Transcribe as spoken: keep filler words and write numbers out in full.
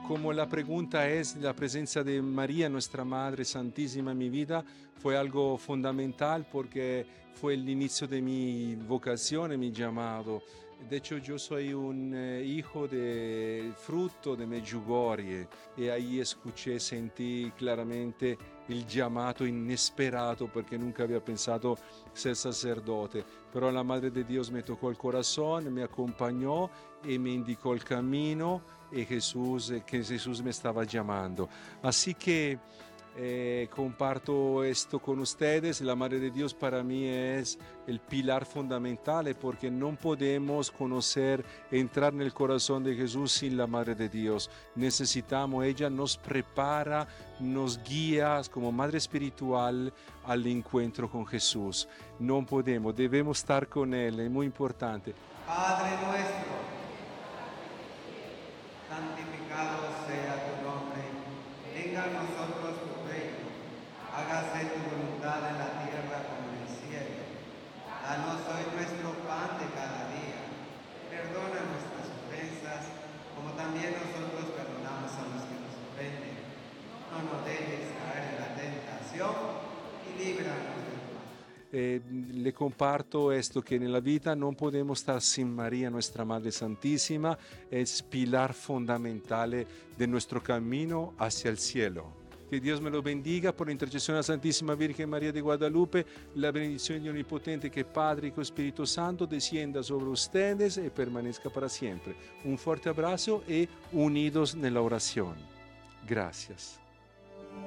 como la pregunta es, la presencia de María, nuestra Madre Santísima en mi vida, fue algo fundamental porque fue el inicio de mi vocación, mi llamado. De hecho, yo soy un eh, hijo de fruto de Medjugorje y ahí escuché, sentí claramente el llamado inesperado porque nunca había pensado ser sacerdote. Pero la Madre de Dios me tocó el corazón, me acompañó y me indicó el camino y Jesús, eh, que Jesús me estaba llamando. Así que eh, comparto esto con ustedes. La Madre de Dios para mí es el pilar fundamental porque no podemos conocer, entrar en el corazón de Jesús sin la Madre de Dios. Necesitamos, ella nos prepara, nos guía como Madre espiritual al encuentro con Jesús. No podemos, debemos estar con Él, es muy importante. Padre nuestro, santificado sea tu nombre, venga a nosotros tu reino, hágase tu voluntad en la tierra como en el cielo. Danos hoy nuestro pan de cada día, perdona nuestras ofensas, como también nosotros perdonamos a los que nos ofenden. No nos dejes caer en la tentación y líbranos del mal. Eh, le comparto esto, que en la vida no podemos estar sin María, nuestra Madre Santísima, es pilar fundamental de nuestro camino hacia el cielo. Que Dios me lo bendiga por la intercesión de la Santísima Virgen María de Guadalupe, la bendición de Omnipotente que Padre y Espíritu Santo descienda sobre ustedes y permanezca para siempre. Un fuerte abrazo y unidos en la oración. Gracias.